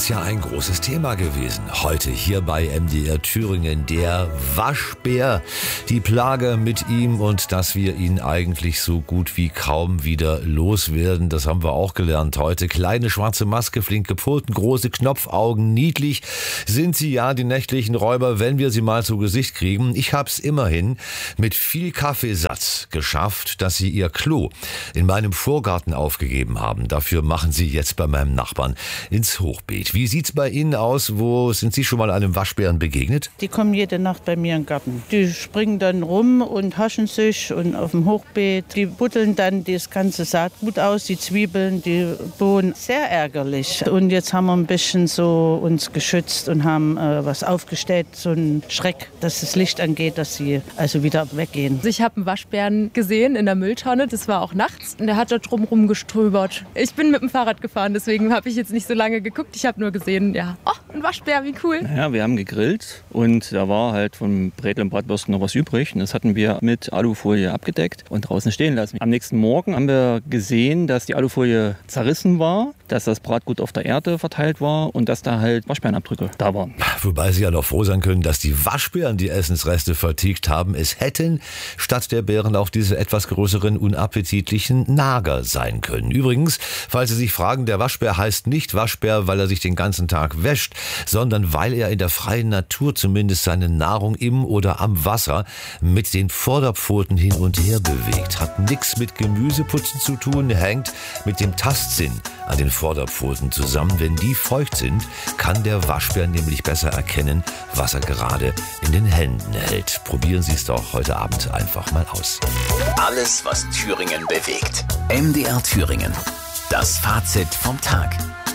ist ja ein großes Thema gewesen. Heute hier bei MDR Thüringen, der Waschbär. Die Plage mit ihm und dass wir ihn eigentlich so gut wie kaum wieder loswerden. Das haben wir auch gelernt heute. Kleine schwarze Maske, flinke Pfoten, große Knopfaugen. Niedlich sind sie ja, die nächtlichen Räuber, wenn wir sie mal zu Gesicht kriegen. Ich hab's immerhin mit viel Kaffeesatz geschafft, dass sie ihr Klo in meinem Vorgarten aufgegeben haben. Dafür machen sie jetzt bei meinem Nachbarn ins Hochbeet. Wie sieht's bei Ihnen aus? Wo sind Sie schon mal einem Waschbären begegnet? Die kommen jede Nacht bei mir im Garten. Die springen dann rum und haschen sich und auf dem Hochbeet. Die buddeln dann das ganze Saatgut aus, die Zwiebeln, die Bohnen. Sehr ärgerlich. Und jetzt haben wir ein bisschen so uns geschützt und haben was aufgestellt, so ein Schreck, dass das Licht angeht, dass sie also wieder weggehen. Ich habe einen Waschbären gesehen in der Mülltonne, das war auch nachts. Und der hat da drum rumgeströbert. Ich bin mit dem Fahrrad gefahren, deswegen habe ich jetzt nicht so lange geguckt. Ich habe nur gesehen, ja, oh, ein Waschbär, wie cool. Ja, wir haben gegrillt und da war halt vom Brätel und Bratwurst noch was übrig. Und das hatten wir mit Alufolie abgedeckt und draußen stehen lassen. Am nächsten Morgen haben wir gesehen, dass die Alufolie zerrissen war, dass das Bratgut auf der Erde verteilt war und dass da halt Waschbärenabdrücke da waren. Wobei Sie ja noch froh sein können, dass die Waschbären die Essensreste vertilgt haben. Es hätten statt der Bären auch diese etwas größeren, unappetitlichen Nager sein können. Übrigens, falls Sie sich fragen, der Waschbär heißt nicht Waschbär, weil er sich den ganzen Tag wäscht, sondern weil er in der freien Natur zumindest seine Nahrung im oder am Wasser mit den Vorderpfoten hin und her bewegt. Hat nichts mit Gemüseputzen zu tun, hängt mit dem Tastsinn an den Vorderpfoten zusammen. Wenn die feucht sind, kann der Waschbär nämlich besser erkennen, was er gerade in den Händen hält. Probieren Sie es doch heute Abend einfach mal aus. Alles, was Thüringen bewegt. MDR Thüringen. Das Fazit vom Tag.